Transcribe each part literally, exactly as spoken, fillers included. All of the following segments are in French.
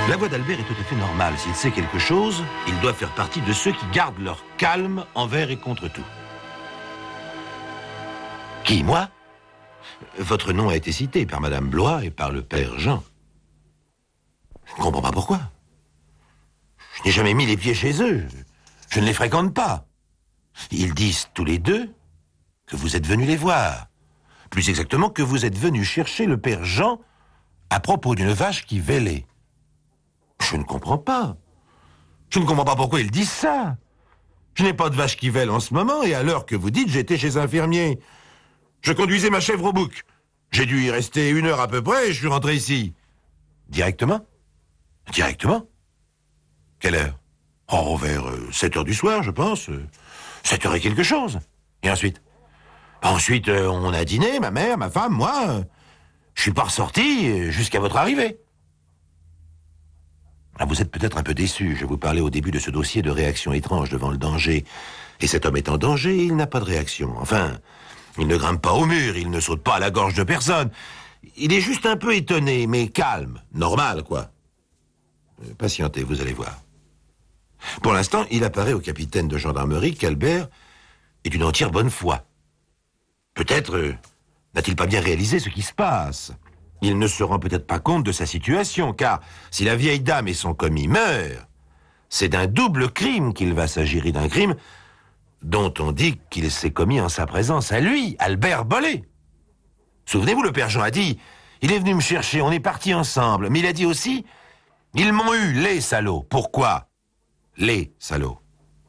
La voix d'Albert est tout à fait normale. S'il sait quelque chose, il doit faire partie de ceux qui gardent leur calme envers et contre tout. Qui, moi? Votre nom a été cité par Madame Blois et par le père Jean. Je ne comprends pas pourquoi. Je n'ai jamais mis les pieds chez eux. Je ne les fréquente pas. Ils disent tous les deux que vous êtes venus les voir. Plus exactement, que vous êtes venus chercher le père Jean à propos d'une vache qui vêlait. Je ne comprends pas. Je ne comprends pas pourquoi ils disent ça. Je n'ai pas de vache qui vêle en ce moment, et à l'heure que vous dites, j'étais chez un fermier. Je conduisais ma chèvre au bouc. J'ai dû y rester une heure à peu près, et je suis rentré ici. Directement? Directement? Quelle heure? Oh, vers euh, sept heures du soir, je pense. Euh, sept heures et quelque chose. Et ensuite? Ensuite, euh, on a dîné, ma mère, ma femme, moi. Euh, je suis pas ressorti euh, jusqu'à votre arrivée. Ah, vous êtes peut-être un peu déçu. Je vous parlais au début de ce dossier de réaction étrange devant le danger. Et cet homme est en danger, il n'a pas de réaction. Enfin, il ne grimpe pas au mur, il ne saute pas à la gorge de personne. Il est juste un peu étonné, mais calme. Normal, quoi. Euh, patientez, vous allez voir. Pour l'instant, il apparaît au capitaine de gendarmerie qu'Albert est d'une entière bonne foi. Peut-être euh, n'a-t-il pas bien réalisé ce qui se passe. Il ne se rend peut-être pas compte de sa situation, car si la vieille dame et son commis meurent, c'est d'un double crime qu'il va s'agir, et d'un crime dont on dit qu'il s'est commis en sa présence à lui, Albert Bollé. Souvenez-vous, le père Jean a dit, il est venu me chercher, on est partis ensemble, mais il a dit aussi, ils m'ont eu, les salauds. Pourquoi? Les salauds.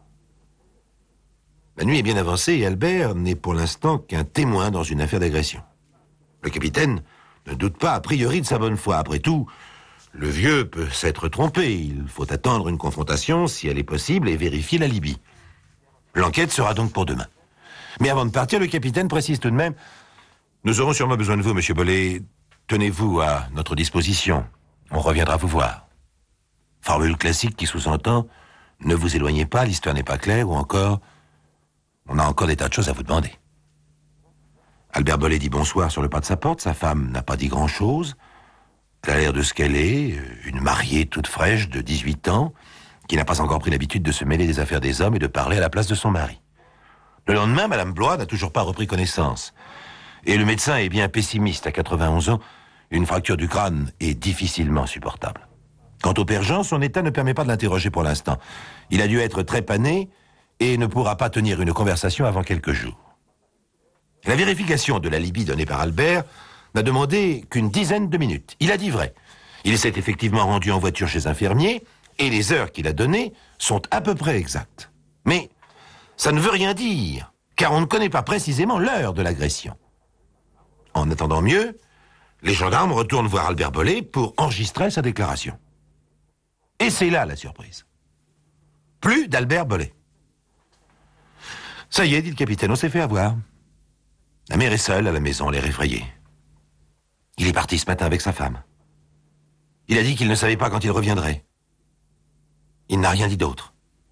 La nuit est bien avancée et Albert n'est pour l'instant qu'un témoin dans une affaire d'agression. Le capitaine ne doute pas a priori de sa bonne foi. Après tout, le vieux peut s'être trompé. Il faut attendre une confrontation, si elle est possible, et vérifier l'alibi. L'enquête sera donc pour demain. Mais avant de partir, le capitaine précise tout de même, nous aurons sûrement besoin de vous, monsieur Bollé. Tenez-vous à notre disposition. On reviendra vous voir. Formule classique qui sous-entend, ne vous éloignez pas, l'histoire n'est pas claire, ou encore, on a encore des tas de choses à vous demander. Albert Bollé dit bonsoir sur le pas de sa porte. Sa femme n'a pas dit grand-chose. Elle a l'air de ce qu'elle est, une mariée toute fraîche de dix-huit ans, qui n'a pas encore pris l'habitude de se mêler des affaires des hommes et de parler à la place de son mari. Le lendemain, Madame Blois n'a toujours pas repris connaissance. Et le médecin est bien pessimiste. À quatre-vingt-onze ans, une fracture du crâne est difficilement supportable. Quant au père Jean, son état ne permet pas de l'interroger pour l'instant. Il a dû être trépané et ne pourra pas tenir une conversation avant quelques jours. La vérification de l'alibi donné par Albert n'a demandé qu'une dizaine de minutes. Il a dit vrai. Il s'est effectivement rendu en voiture chez un fermier et les heures qu'il a données sont à peu près exactes. Mais ça ne veut rien dire, car on ne connaît pas précisément l'heure de l'agression. En attendant mieux, les gendarmes retournent voir Albert Bollé pour enregistrer sa déclaration. Et c'est là la surprise. Plus d'Albert Bollé. Ça y est, dit le capitaine, on s'est fait avoir. La mère est seule à la maison, l'air effrayée. Il est parti ce matin avec sa femme. Il a dit qu'il ne savait pas quand il reviendrait. Il n'a rien dit d'autre.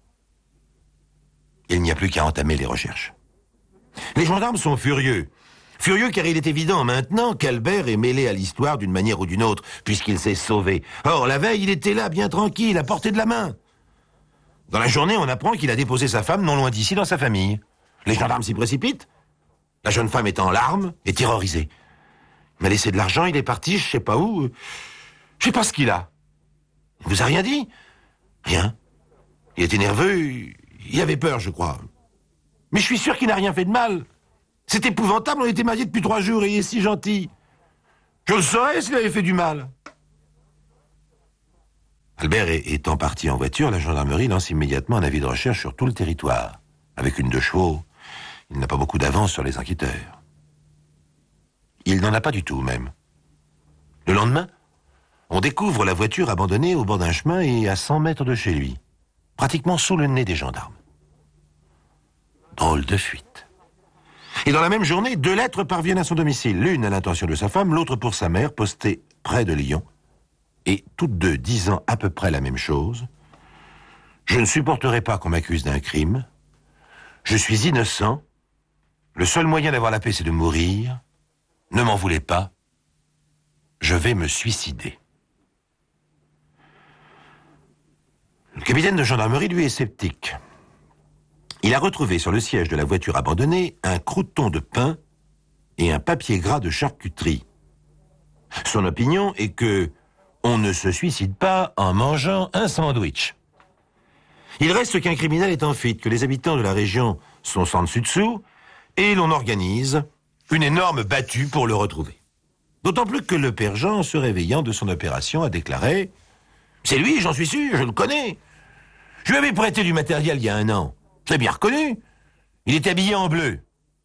Il n'y a plus qu'à entamer les recherches. Les gendarmes sont furieux. Furieux car il est évident maintenant qu'Albert est mêlé à l'histoire d'une manière ou d'une autre, puisqu'il s'est sauvé. Or, la veille, il était là, bien tranquille, à portée de la main. Dans la journée, on apprend qu'il a déposé sa femme non loin d'ici, dans sa famille. Les gendarmes s'y précipitent. La jeune femme est en larmes et terrorisée. Il m'a laissé de l'argent, il est parti, je sais pas où. Je sais pas ce qu'il a. Il vous a rien dit? Rien. Il était nerveux, il avait peur, je crois. Mais je suis sûr qu'il n'a rien fait de mal. C'est épouvantable, on était mariés depuis trois jours et il est si gentil. Je le saurais s'il avait fait du mal. Albert étant parti en voiture, la gendarmerie lance immédiatement un avis de recherche sur tout le territoire. Avec une de chevaux, il n'a pas beaucoup d'avance sur les enquêteurs. Il n'en a pas du tout, même. Le lendemain, on découvre la voiture abandonnée au bord d'un chemin et à cent mètres de chez lui, pratiquement sous le nez des gendarmes. Drôle de fuite. Et dans la même journée, deux lettres parviennent à son domicile, l'une à l'intention de sa femme, l'autre pour sa mère, postée près de Lyon, et toutes deux disant à peu près la même chose. Je ne supporterai pas qu'on m'accuse d'un crime. Je suis innocent. Le seul moyen d'avoir la paix, c'est de mourir. Ne m'en voulez pas. Je vais me suicider. Le capitaine de gendarmerie, lui, est sceptique. Il a retrouvé sur le siège de la voiture abandonnée un croûton de pain et un papier gras de charcuterie. Son opinion est que on ne se suicide pas en mangeant un sandwich. Il reste qu'un criminel est en fuite, que les habitants de la région sont sans dessus-dessous, et l'on organise une énorme battue pour le retrouver. D'autant plus que le père Jean, se réveillant de son opération, a déclaré « C'est lui, j'en suis sûr, je le connais. Je lui avais prêté du matériel il y a un an. Je l'ai bien reconnu. Il était habillé en bleu. »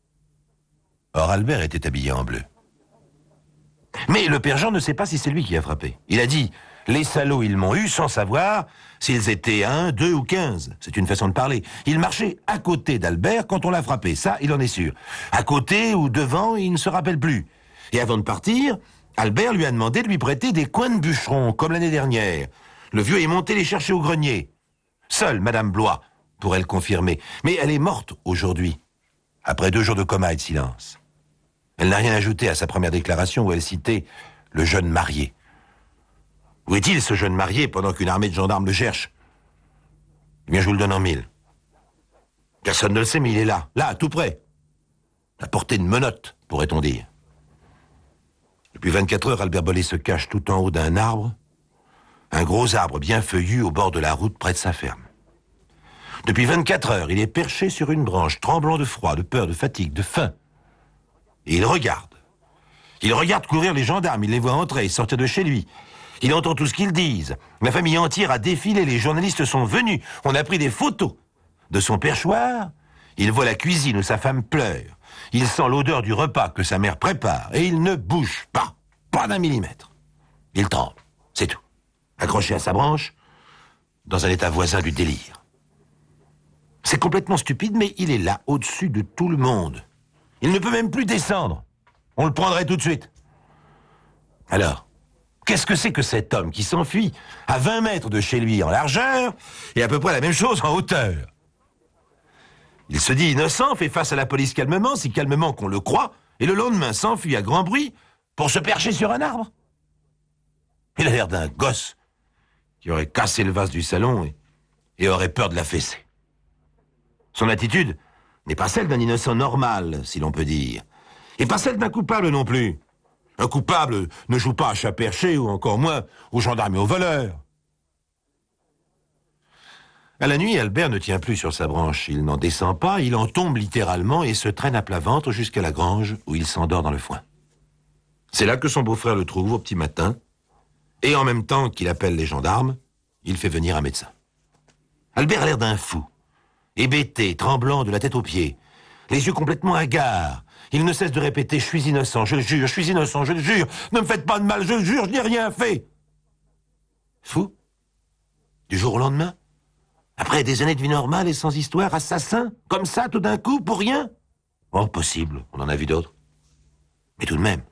Or, Albert était habillé en bleu. Mais le père Jean ne sait pas si c'est lui qui a frappé. Il a dit « Les salauds, ils m'ont eu sans savoir s'ils étaient un, deux ou quinze. » C'est une façon de parler. Il marchait à côté d'Albert quand on l'a frappé, ça, il en est sûr. À côté ou devant, il ne se rappelle plus. Et avant de partir, Albert lui a demandé de lui prêter des coins de bûcheron, comme l'année dernière. Le vieux est monté les chercher au grenier. Seule Madame Blois pourrait le confirmer. Mais elle est morte aujourd'hui, après deux jours de coma et de silence. Elle n'a rien ajouté à sa première déclaration où elle citait le jeune marié. Où est-il, ce jeune marié, pendant qu'une armée de gendarmes le cherche? Eh bien, je vous le donne en mille. Personne ne le sait, mais il est là, là, tout près. À portée de menottes, pourrait-on dire. Depuis vingt-quatre heures, Albert Bollet se cache tout en haut d'un arbre, un gros arbre bien feuillu au bord de la route près de sa ferme. Depuis vingt-quatre heures, il est perché sur une branche, tremblant de froid, de peur, de fatigue, de faim. Et il regarde. Il regarde courir les gendarmes, il les voit entrer et sortir de chez lui. Il entend tout ce qu'ils disent. La famille entière a défilé, les journalistes sont venus. On a pris des photos. De son perchoir, il voit la cuisine où sa femme pleure. Il sent l'odeur du repas que sa mère prépare et il ne bouge pas, pas d'un millimètre. Il tremble, c'est tout. Accroché à sa branche, dans un état voisin du délire. C'est complètement stupide, mais il est là, au-dessus de tout le monde. Il ne peut même plus descendre. On le prendrait tout de suite. Alors, qu'est-ce que c'est que cet homme qui s'enfuit à vingt mètres de chez lui en largeur et à peu près la même chose en hauteur? Il se dit innocent, fait face à la police calmement, si calmement qu'on le croit, et le lendemain s'enfuit à grand bruit pour se percher sur un arbre. Il a l'air d'un gosse qui aurait cassé le vase du salon et, et aurait peur de la fesser. Son attitude n'est pas celle d'un innocent normal, si l'on peut dire, et pas celle d'un coupable non plus. Un coupable ne joue pas à chat perché, ou encore moins aux gendarmes et aux voleurs. À la nuit, Albert ne tient plus sur sa branche. Il n'en descend pas, il en tombe littéralement et se traîne à plat ventre jusqu'à la grange où il s'endort dans le foin. C'est là que son beau-frère le trouve au petit matin, et en même temps qu'il appelle les gendarmes, il fait venir un médecin. Albert a l'air d'un fou, hébété, tremblant de la tête aux pieds, les yeux complètement hagards. Il ne cesse de répéter « Je suis innocent, je le jure, je suis innocent, je le jure, ne me faites pas de mal, je le jure, je n'ai rien fait !» Fou? Du jour au lendemain? Après des années de vie normale et sans histoire, assassin? Comme ça, tout d'un coup, pour rien? Oh, possible, on en a vu d'autres. Mais tout de même.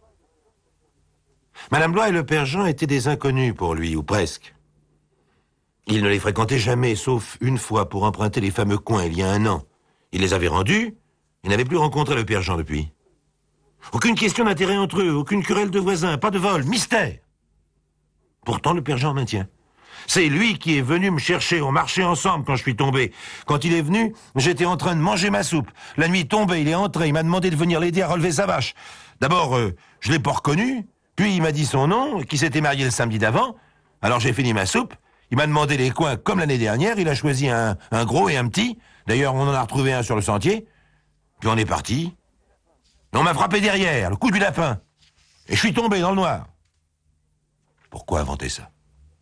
Madame Blois et le père Jean étaient des inconnus pour lui, ou presque. Il ne les fréquentait jamais, sauf une fois pour emprunter les fameux coins il y a un an. Il les avait rendus, il n'avait plus rencontré le père Jean depuis. Aucune question d'intérêt entre eux, aucune querelle de voisins, pas de vol, mystère. Pourtant, le père Jean maintient. C'est lui qui est venu me chercher, on marchait ensemble quand je suis tombé. Quand il est venu, j'étais en train de manger ma soupe. La nuit tombée, il est entré, il m'a demandé de venir l'aider à relever sa vache. D'abord, euh, je l'ai pas reconnu, puis il m'a dit son nom, qu'il s'était marié le samedi d'avant. Alors j'ai fini ma soupe, il m'a demandé les coins comme l'année dernière, il a choisi un, un gros et un petit. D'ailleurs, on en a retrouvé un sur le sentier. Puis on est parti. Et on m'a frappé derrière, le coup du lapin. Et je suis tombé dans le noir. Pourquoi inventer ça?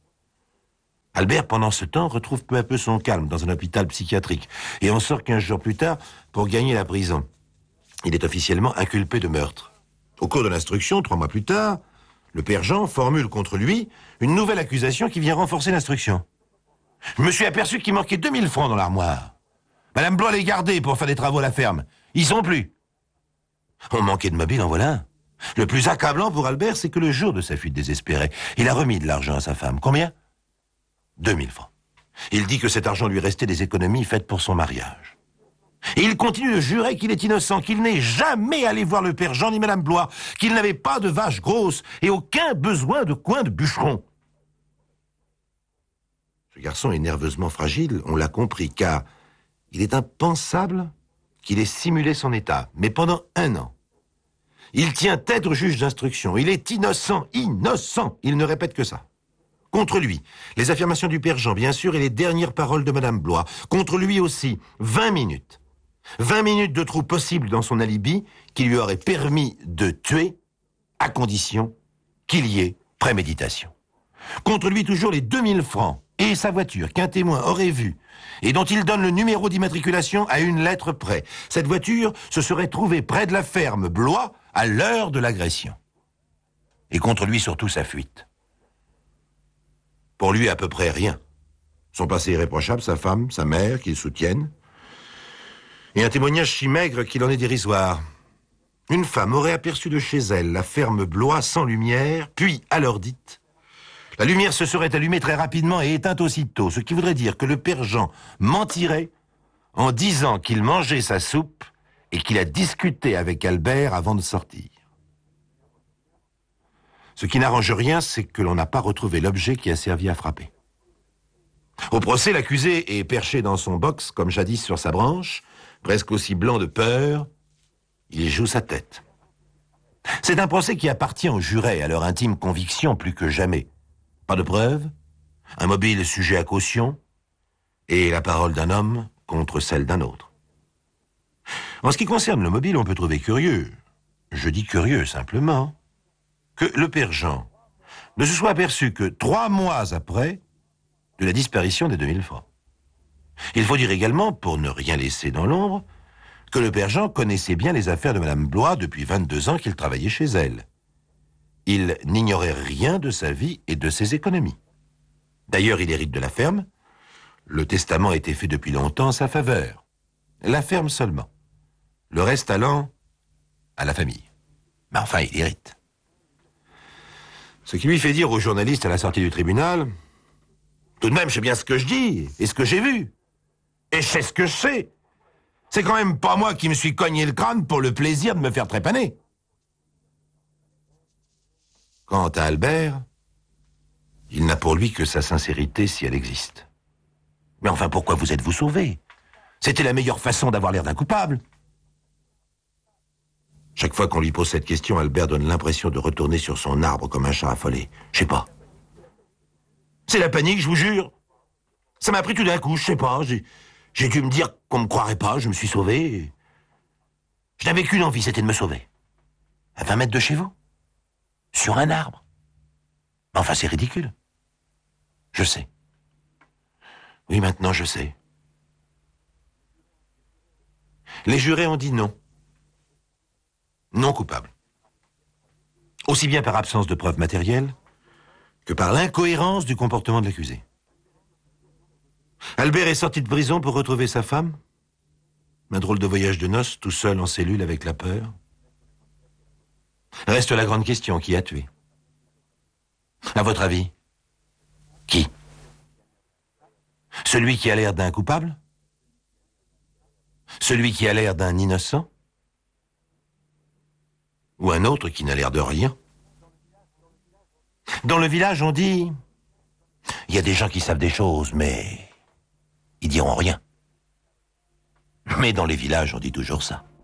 Albert, pendant ce temps, retrouve peu à peu son calme dans un hôpital psychiatrique et en sort quinze jours plus tard pour gagner la prison. Il est officiellement inculpé de meurtre. Au cours de l'instruction, trois mois plus tard, le père Jean formule contre lui une nouvelle accusation qui vient renforcer l'instruction. Je me suis aperçu qu'il manquait deux mille francs dans l'armoire. Madame Blois les gardait pour faire des travaux à la ferme. Ils sont plus. On manquait de mobile, en voilà un. Le plus accablant pour Albert, c'est que le jour de sa fuite désespérée, il a remis de l'argent à sa femme. Combien? deux mille francs. Il dit que cet argent lui restait des économies faites pour son mariage. Et il continue de jurer qu'il est innocent, qu'il n'est jamais allé voir le père Jean ni Madame Blois, qu'il n'avait pas de vache grosse et aucun besoin de coin de bûcheron. Ce garçon est nerveusement fragile, on l'a compris, car il est impensable qu'il ait simulé son état, mais pendant un an. Il tient tête au juge d'instruction. Il est innocent, innocent. Il ne répète que ça. Contre lui, les affirmations du père Jean, bien sûr, et les dernières paroles de madame Blois. Contre lui aussi, vingt minutes. vingt minutes de trou possible dans son alibi qui lui aurait permis de tuer, à condition qu'il y ait préméditation. Contre lui, toujours les deux mille francs et sa voiture qu'un témoin aurait vue et dont il donne le numéro d'immatriculation à une lettre près. Cette voiture se serait trouvée près de la ferme Blois à l'heure de l'agression. Et contre lui, surtout, sa fuite. Pour lui, à peu près rien. Son passé irréprochable, sa femme, sa mère, qu'il soutienne, et un témoignage si maigre qu'il en est dérisoire. Une femme aurait aperçu de chez elle la ferme Blois sans lumière, puis, à l'heure dite, la lumière se serait allumée très rapidement et éteinte aussitôt, ce qui voudrait dire que le père Jean mentirait en disant qu'il mangeait sa soupe et qu'il a discuté avec Albert avant de sortir. Ce qui n'arrange rien, c'est que l'on n'a pas retrouvé l'objet qui a servi à frapper. Au procès, l'accusé est perché dans son box, comme jadis sur sa branche, presque aussi blanc de peur, il joue sa tête. C'est un procès qui appartient aux jurés, à leur intime conviction plus que jamais. Pas de preuves, un mobile sujet à caution, et la parole d'un homme contre celle d'un autre. En ce qui concerne le mobile, on peut trouver curieux, je dis curieux simplement, que le père Jean ne se soit aperçu que trois mois après de la disparition des deux mille francs. Il faut dire également, pour ne rien laisser dans l'ombre, que le père Jean connaissait bien les affaires de madame Blois depuis vingt-deux ans qu'il travaillait chez elle. Il n'ignorait rien de sa vie et de ses économies. D'ailleurs, il hérite de la ferme. Le testament a été fait depuis longtemps en sa faveur. La ferme seulement. Le reste allant à la famille. Mais enfin, il hérite. Ce qui lui fait dire aux journalistes à la sortie du tribunal, « Tout de même, je sais bien ce que je dis et ce que j'ai vu. Et je sais ce que je sais. C'est quand même pas moi qui me suis cogné le crâne pour le plaisir de me faire trépaner. » Quant à Albert, il n'a pour lui que sa sincérité si elle existe. Mais enfin, pourquoi vous êtes-vous sauvé? C'était la meilleure façon d'avoir l'air d'un coupable. Chaque fois qu'on lui pose cette question, Albert donne l'impression de retourner sur son arbre comme un chat affolé. Je sais pas. C'est la panique, je vous jure. Ça m'a pris tout d'un coup, je sais pas. J'ai, j'ai dû me dire qu'on me croirait pas, je me suis sauvé. Je n'avais qu'une envie, c'était de me sauver. À vingt mètres de chez vous. Sur un arbre. Enfin, c'est ridicule. Je sais. Oui, maintenant, je sais. Les jurés ont dit non. Non coupable. Aussi bien par absence de preuves matérielles que par l'incohérence du comportement de l'accusé. Albert est sorti de prison pour retrouver sa femme. Un drôle de voyage de noces, tout seul en cellule avec la peur. Reste la grande question, qui a tué? À votre avis, qui? Celui qui a l'air d'un coupable? Celui qui a l'air d'un innocent? Ou un autre qui n'a l'air de rien? Dans le village, on dit... Il y a des gens qui savent des choses, mais... ils diront rien. Mais dans les villages, on dit toujours ça.